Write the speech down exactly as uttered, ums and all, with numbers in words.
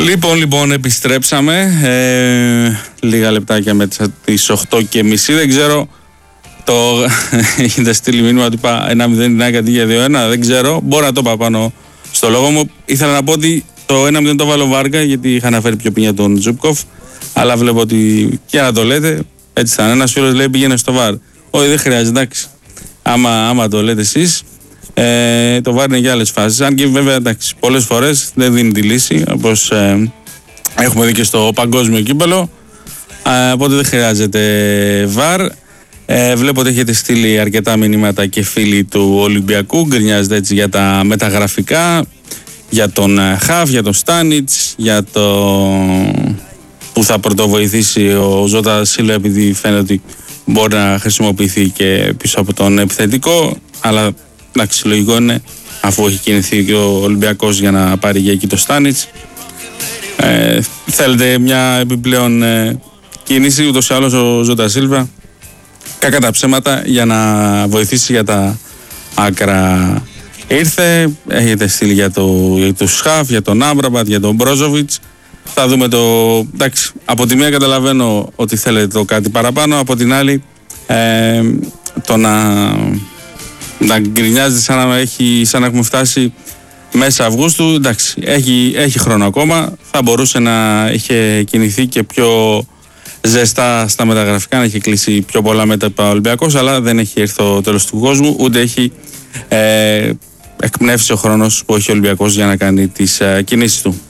Λοιπόν, λοιπόν, επιστρέψαμε ε, λίγα λεπτάκια μετά τις οκτώ και μισή. Δεν ξέρω, το έχετε στείλει μήνυμα ότι είπα ένα μηδέν αντί για δύο ένα. Δεν ξέρω, μπορώ να το είπα πάνω στο λόγο μου. Ήθελα να πω ότι το ένα μηδέν το βάλω Βάρκα, γιατί είχα αναφέρει πιο πριν για τον Τζούπκοφ. Αλλά βλέπω ότι και να το λέτε, έτσι θα είναι. Ένας φίλος λέει πήγαινε στο Βαρ. Όχι, δεν χρειάζεται, εντάξει. Άμα, άμα το λέτε εσείς. Ε, το βάρ είναι για άλλες φάσεις. Αν και βέβαια εντάξει, πολλές φορές δεν δίνει τη λύση, όπως ε, έχουμε δει και στο παγκόσμιο κύπελο. Ε, οπότε δεν χρειάζεται βάρ. Ε, βλέπω ότι έχετε στείλει αρκετά μηνύματα και φίλοι του Ολυμπιακού. Γκρινιάζετε έτσι για τα μεταγραφικά, για τον Χαφ, για τον Στάνιτς, για το που θα πρωτοβοηθήσει ο Ζώτα Σίλβα, επειδή φαίνεται ότι μπορεί να χρησιμοποιηθεί και πίσω από τον επιθετικό. Αλλά εντάξει, λογικό είναι, αφού έχει κινηθεί και ο Ολυμπιακός για να πάρει για εκεί το Στάνιτς. Ε, θέλετε μια επιπλέον ε, κίνηση, ούτως ή άλλως ο Ζώτα Σίλβα, κακά τα ψέματα, για να βοηθήσει για τα άκρα ήρθε. Έχετε στείλει για, το, για το Σχαφ, για τον Άμπραμπατ, για τον Μπρόζοβιτς. Θα δούμε το... Εντάξει, από τη μία καταλαβαίνω ότι θέλετε το κάτι παραπάνω, από την άλλη ε, το να... να γκρινιάζεται σαν να, έχει, σαν να έχουμε φτάσει μέσα Αυγούστου. Εντάξει, έχει, έχει χρόνο ακόμα. Θα μπορούσε να είχε κινηθεί και πιο ζεστά στα μεταγραφικά, να έχει κλείσει πιο πολλά μέτωπα ο Ολυμπιακός, αλλά δεν έχει έρθει το τέλος του κόσμου, ούτε έχει ε, εκπνεύσει ο χρόνος που έχει ο Ολυμπιακός για να κάνει τις ε, κινήσεις του.